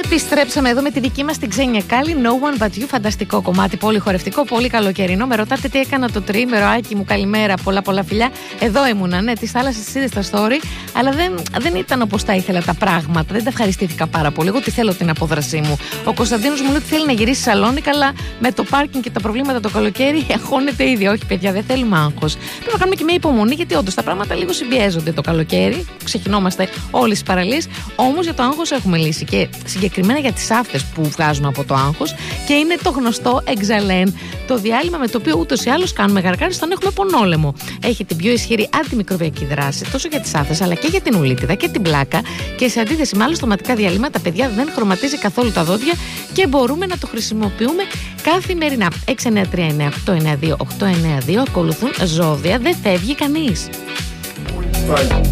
Επιστρέψαμε εδώ με τη δική μας την Ξένια Κάλλη. No One But You, φανταστικό κομμάτι, πολύ χορευτικό, πολύ καλοκαιρινό. Με ρωτάτε τι έκανα το τριήμερο, Άκη μου, καλημέρα, πολλά φιλιά. Εδώ ήμουνα, ναι, της θάλασσας είδες στα story, αλλά δεν ήταν όπως τα ήθελα τα πράγματα. Δεν τα ευχαριστήθηκα πάρα πολύ. Εγώ τι θέλω την απόδρασή μου. Ο Κωνσταντίνος μου λέει ότι θέλει να γυρίσει Σαλόνικα, αλλά με το πάρκινγκ και τα προβλήματα το καλοκαίρι αγχώνεται ήδη. Όχι, παιδιά, δεν θέλουμε άγχος. Πρέπει να κάνουμε και μια υπομονή, γιατί όντως τα πράγματα λίγο συμπιέζονται το καλοκαίρι. Ξεκινόμαστε όλες τις παραλίες. Όμως για το άγχος έχουμε λύσει. Και συγκεκριμένα για τις άφθες που βγάζουν από το άγχος, και είναι το γνωστό Exalen, το διάλειμμα με το οποίο ούτως ή άλλως κάνουμε γαρκάρι όταν έχουμε πονόλεμο. Έχει την πιο ισχυρή αντιμικροβιακή δράση τόσο για τις άφθες αλλά και για την ουλίτιδα και την πλάκα, και σε αντίθεση με άλλα στοματικά διαλύματα, παιδιά, δεν χρωματίζει καθόλου τα δόντια και μπορούμε να το χρησιμοποιούμε καθημερινά. 6939892 892, ακολουθούν ζώδια, δεν φεύγει κανείς.